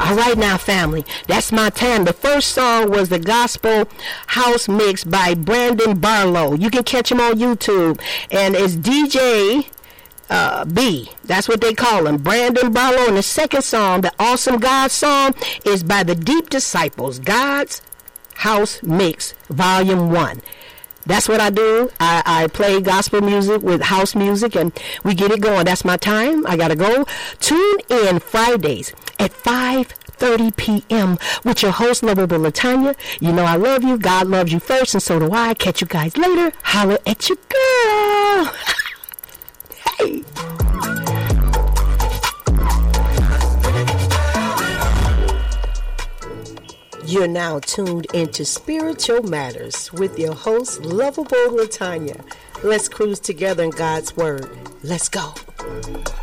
All right now, family, that's my time. The first song was the Gospel House Mix by Brandon Barlow. You can catch him on YouTube, and it's DJ B. That's what they call him, Brandon Barlow. And the second song, the Awesome God song, is by the Deep Disciples, God's House Mix, Volume 1. That's what I do. I play gospel music with house music, and we get it going. That's my time. I got to go. Tune in Fridays at 5:30 p.m. with your host, Lovable Latanya. You know I love you. God loves you first, and so do I. Catch you guys later. Holler at your girl. Hey. You're now tuned into Spiritual Matters with your host, Lovable Latanya. Let's cruise together in God's Word. Let's go.